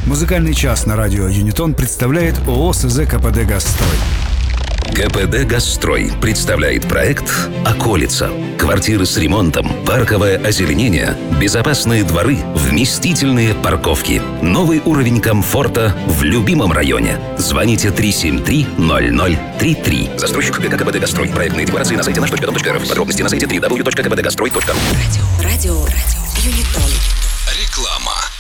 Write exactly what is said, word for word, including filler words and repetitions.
Музыкальный час на радио Юнитон представляет ООО СЗ КПД «Газстрой». КПД «Газстрой» представляет проект «Околица». Квартиры с ремонтом, парковое озеленение, безопасные дворы, вместительные парковки. Новый уровень комфорта в любимом районе. Звоните три семь три ноль ноль три три. Застройщик ГК КПД «Газстрой». Проектные декларации на сайте наш точка дом точка рф. Подробности на сайте дабл ю дабл ю дабл ю точка кпд газстрой точка ру. Радио, радио, радио, Юнитон. Реклама.